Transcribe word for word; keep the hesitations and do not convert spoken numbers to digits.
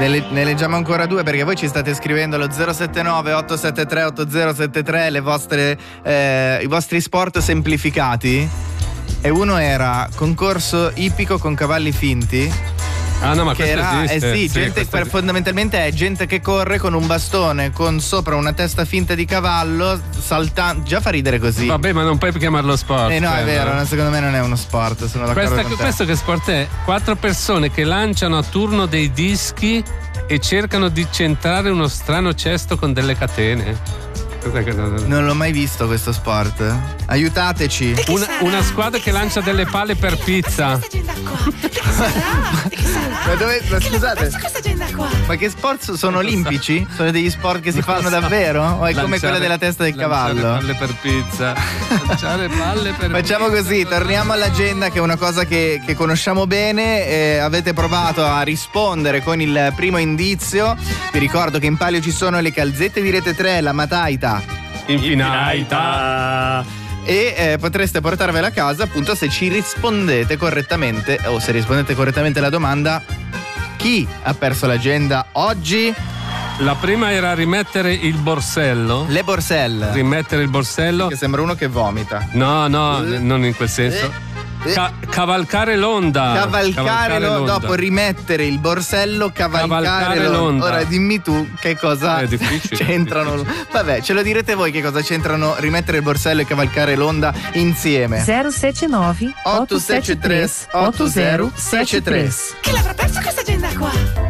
Ne, le- ne leggiamo ancora due perché voi ci state scrivendo allo zero sette nove otto sette tre otto zero sette tre le vostre, eh, i vostri sport semplificati. E uno era concorso ippico con cavalli finti. Ah no, ma che questo era, esiste. eh sì, Sì, gente, questo- fondamentalmente è gente che corre con un bastone con sopra una testa finta di cavallo saltando. Già fa ridere così. Vabbè, ma non puoi chiamarlo sport. Eh no, è eh, vero, no. no, secondo me non è uno sport, sono d'accordo Questa- con te. questo che sport è? Quattro persone che lanciano a turno dei dischi e cercano di centrare uno strano cesto con delle catene. Cos'è che- Non l'ho mai visto questo sport. Aiutateci. Una, una squadra che lancia delle palle per pizza. Ma dove, ma scusate, Questa agenda qua. ma che sport sono olimpici? Sono degli sport che si fanno davvero? O è come Lanciare- quella della testa del lanciare cavallo? palle per pizza. Lanciare palle per Facciamo pizza. così, torniamo all'agenda che è una cosa che, che conosciamo bene. Eh, avete provato a rispondere con il primo indizio. Vi ricordo che in palio ci sono le calzette di Rete tre, la Mataita Infinaita. e eh, potreste portarvela a casa appunto se ci rispondete correttamente o se rispondete correttamente alla domanda: chi ha perso l'agenda oggi? La prima era rimettere il borsello. Le borselle. Rimettere il borsello. Che sembra uno che vomita. No, no, n- non in quel senso. Ca- cavalcare l'onda. Cavalcare, lo- l'onda. dopo rimettere il borsello, cavalcare, Cavalcare l'onda. l'onda. Ora dimmi tu che cosa È difficile, c'entrano. Vabbè, ce lo direte voi che cosa c'entrano rimettere il borsello e cavalcare l'onda insieme. zero sette nove otto sette tre otto zero sette tre. Chi l'avrà perso questa agenda qua?